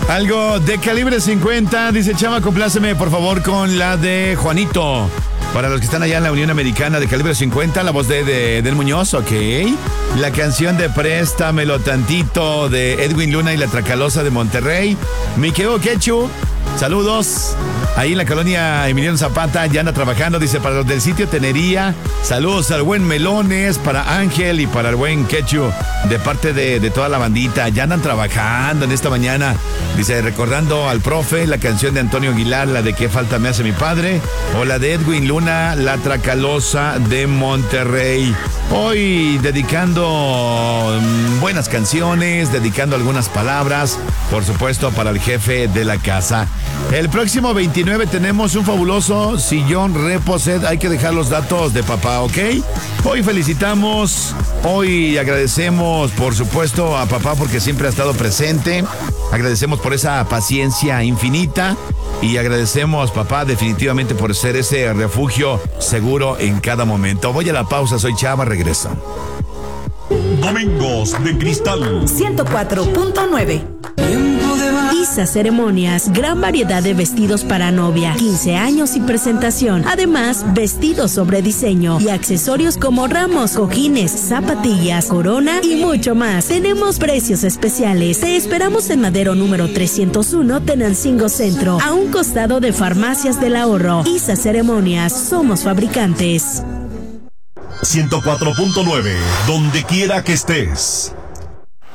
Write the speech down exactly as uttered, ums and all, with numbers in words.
Algo de calibre cincuenta. Dice Chava, compláceme por favor con la de Juanito. Para los que están allá en la Unión Americana, de calibre cincuenta, la voz de, de Del Muñoz, ok. La canción de Préstamelo Tantito de Edwin Luna y la Tracalosa de Monterrey. Miqueo Quechu, saludos. Ahí en la colonia Emiliano Zapata ya anda trabajando, dice, para los del sitio Tenería. Saludos al buen Melones, para Ángel y para el buen Quechu, de parte de, de toda la bandita. Ya andan trabajando en esta mañana. Dice, recordando al profe, la canción de Antonio Aguilar, la de Qué falta me hace mi padre, o la de Edwin Luna, la Tracalosa de Monterrey. Hoy dedicando buenas canciones, dedicando algunas palabras, por supuesto, para el jefe de la casa. El próximo veintinueve tenemos un fabuloso sillón Reposet. Hay que dejar los datos de papá, ¿ok? Hoy felicitamos, hoy agradecemos, por supuesto, a papá porque siempre ha estado presente. Agradecemos por esa paciencia infinita y agradecemos, papá, definitivamente por ser ese refugio seguro en cada momento. Voy a la pausa, soy Chava, regreso. Domingos de Cristal ciento cuatro punto nueve. Isa Ceremonias, gran variedad de vestidos para novia, quince años y presentación. Además, vestidos sobre diseño y accesorios como ramos, cojines, zapatillas, corona y mucho más. Tenemos precios especiales. Te esperamos en Madero número trescientos uno, Tenancingo Centro, a un costado de Farmacias del Ahorro. Isa Ceremonias, somos fabricantes. ciento cuatro punto nueve, donde quiera que estés.